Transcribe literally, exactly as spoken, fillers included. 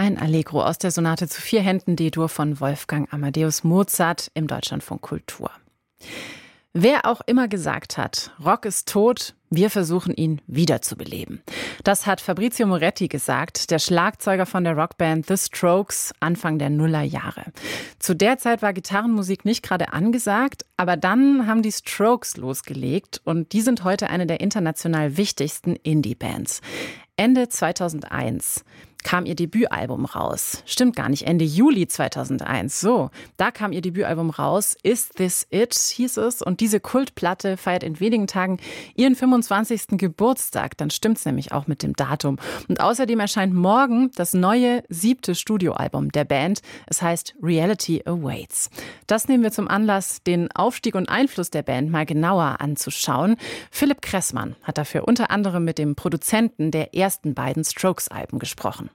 Ein Allegro aus der Sonate zu vier Händen D-Dur von Wolfgang Amadeus Mozart im Deutschlandfunk Kultur. Wer auch immer gesagt hat, Rock ist tot, wir versuchen ihn wiederzubeleben. Das hat Fabrizio Moretti gesagt, der Schlagzeuger von der Rockband The Strokes Anfang der Nullerjahre. Zu der Zeit war Gitarrenmusik nicht gerade angesagt, aber dann haben die Strokes losgelegt und die sind heute eine der international wichtigsten Indie-Bands. Ende zweitausendeins kam ihr Debütalbum raus. Stimmt gar nicht, Ende Juli zweitausendeins. So, da kam ihr Debütalbum raus. Is This It hieß es. Und diese Kultplatte feiert in wenigen Tagen ihren fünfundzwanzigsten Geburtstag. Dann stimmt's nämlich auch mit dem Datum. Und außerdem erscheint morgen das neue siebte Studioalbum der Band. Es heißt Reality Awaits. Das nehmen wir zum Anlass, den Aufstieg und Einfluss der Band mal genauer anzuschauen. Philipp Kressmann hat dafür unter anderem mit dem Produzenten der ersten beiden Strokes-Alben gesprochen.